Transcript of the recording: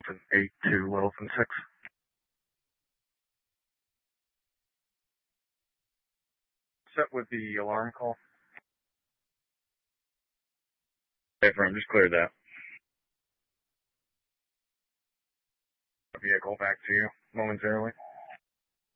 8 to Littleton 6. Set with the alarm call. Hey, friend, just cleared that. Vehicle back to you momentarily.